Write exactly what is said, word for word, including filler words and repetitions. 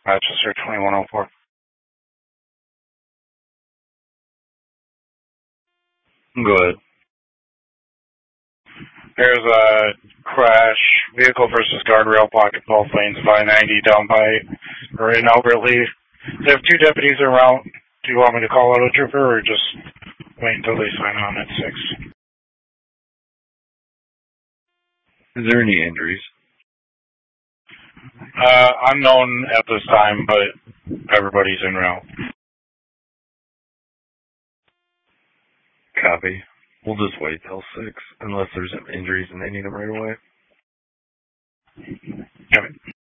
Rochester twenty-one oh four. Go ahead. There's a crash, vehicle versus guardrail, pocket both lanes, by ninety down by, or in Albert Lee. They have two deputies around. Do you want me to call out a trooper or just wait until they sign on at six? Is there any injuries? Uh, unknown at this time, but everybody's en route. Copy. We'll just wait till six, unless there's injuries and they need them right away. Copy.